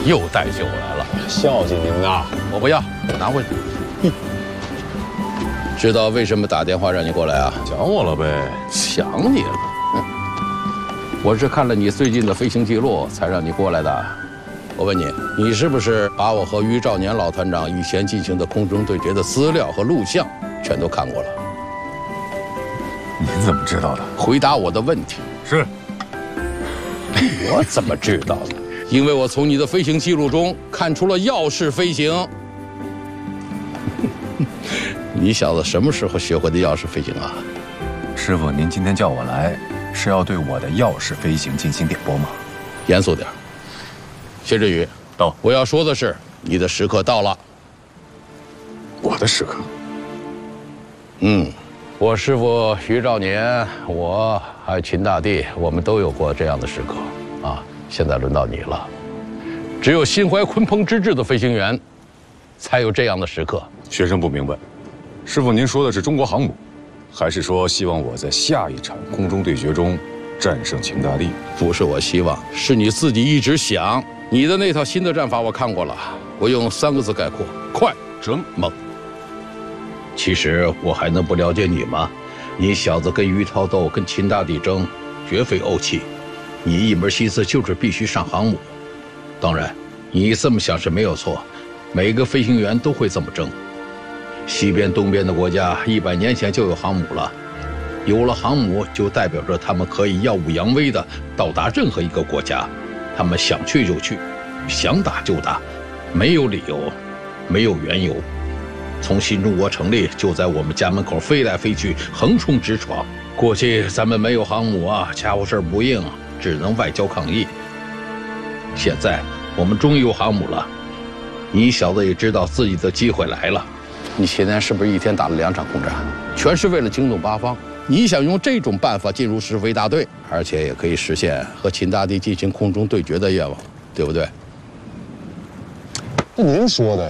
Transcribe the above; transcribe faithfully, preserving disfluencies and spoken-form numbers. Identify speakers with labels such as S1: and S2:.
S1: 又带酒来了，
S2: 孝敬您呐！
S1: 我不要，拿回去。哼，知道为什么打电话让你过来啊？
S2: 想我了呗？
S1: 想你了。嗯，我是看了你最近的飞行记录才让你过来的。我问你，你是不是把我和于兆年老团长以前进行的空中对决的资料和录像全都看过了？
S2: 您怎么知道的？
S1: 回答我的问题。
S2: 是。
S1: 我怎么知道的？因为我从你的飞行记录中看出了钥匙飞行。你小子什么时候学会的钥匙飞行啊？
S2: 师傅，您今天叫我来，是要对我的钥匙飞行进行点拨吗？
S1: 严肃点。谢志宇，
S2: 到。
S1: 我要说的是，你的时刻到了。
S2: 我的时刻？
S1: 嗯，我师父于兆年，我还有秦大帝，我们都有过这样的时刻啊。现在轮到你了。只有心怀鲲鹏之志的飞行员，才有这样的时刻。
S2: 学生不明白，师傅您说的是中国航母，还是说希望我在下一场空中对决中战胜秦大帝？
S1: 不是我希望，是你自己一直想。你的那套新的战法我看过了，我用三个字概括：快、准、猛。其实我还能不了解你吗？你小子跟于涛斗，跟秦大帝争，绝非怄气。你一门心思就是必须上航母。当然，你这么想是没有错，每个飞行员都会这么争。西边、东边的国家一百年前就有航母了，有了航母就代表着他们可以耀武扬威地到达任何一个国家。他们想去就去，想打就打，没有理由，没有缘由。从新中国成立就在我们家门口飞来飞去，横冲直闯。过去咱们没有航母啊，家伙事儿不应，只能外交抗议。现在我们终于有航母了，你小子也知道自己的机会来了。你前天是不是一天打了两场空战，全是为了惊动八方？你想用这种办法进入师飞大队，而且也可以实现和秦大帝进行空中对决的愿望，对不对？
S3: 那您说的呀，